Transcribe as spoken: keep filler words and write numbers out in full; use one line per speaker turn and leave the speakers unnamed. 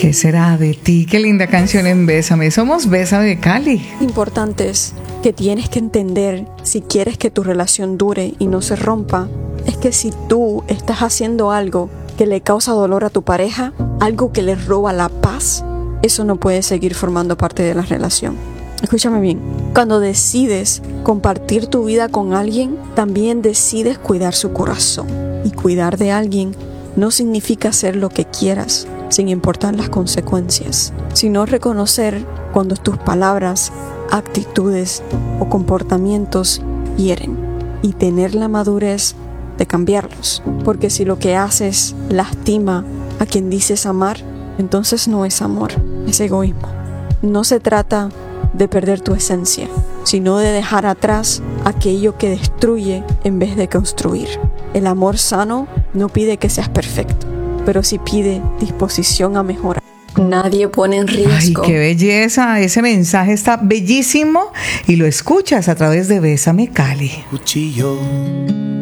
¿Qué será de ti? Qué linda canción en Bésame. Somos Bésame Cali.
Importantes que tienes que entender si quieres que tu relación dure y no se rompa, es que si tú estás haciendo algo que le causa dolor a tu pareja, algo que le roba la paz, eso no puede seguir formando parte de la relación. Escúchame bien, cuando decides compartir tu vida con alguien, también decides cuidar su corazón. Y cuidar de alguien no significa hacer lo que quieras, sin importar las consecuencias, sino reconocer cuando tus palabras, actitudes o comportamientos hieren y tener la madurez de cambiarlos. Porque si lo que haces lastima a quien dices amar, entonces no es amor, es egoísmo. No se trata de perder tu esencia, sino de dejar atrás aquello que destruye en vez de construir. El amor sano no pide que seas perfecto, pero sí pide disposición a mejorar. Nadie pone en riesgo.
Ay, qué belleza. Ese mensaje está bellísimo y lo escuchas a través de Bésame Cali.
Cuchillo